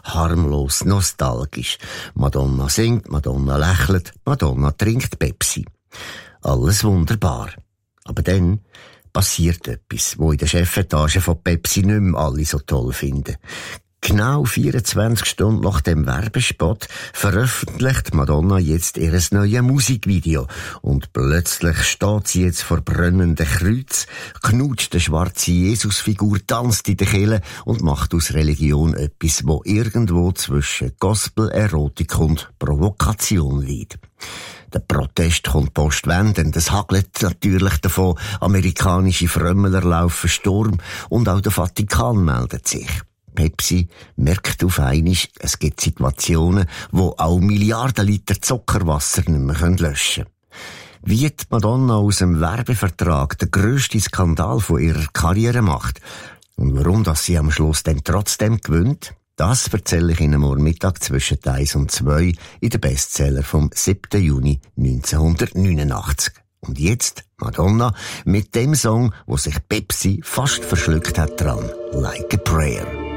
harmlos, nostalgisch. Madonna singt, Madonna lächelt, Madonna trinkt Pepsi. Alles wunderbar. Aber dann passiert etwas, wo in der Chefetage von Pepsi nicht mehr alle so toll finden. Genau 24 Stunden nach dem Werbespot veröffentlicht Madonna jetzt ihr neues Musikvideo. Und plötzlich steht sie jetzt vor brennendem Kreuz, knutscht eine schwarze Jesusfigur, tanzt in der Kirche und macht aus Religion etwas, wo irgendwo zwischen Gospel, Erotik und Provokation liegt. Der Protest kommt postwendend, es hagelt natürlich davon, amerikanische Frömmeler laufen Sturm und auch der Vatikan meldet sich. Pepsi merkt auf einmal, es gibt Situationen, wo auch Milliarden Liter Zuckerwasser nicht mehr löschen können. Wie die Madonna aus dem Werbevertrag den grössten Skandal von ihrer Karriere macht und warum dass sie am Schluss dann trotzdem gewinnt, das erzähle ich Ihnen morgen Mittag zwischen 1 und 2 in der Bestseller vom 7. Juni 1989. Und jetzt Madonna mit dem Song, wo sich Pepsi fast verschluckt hat dran, Like a Prayer.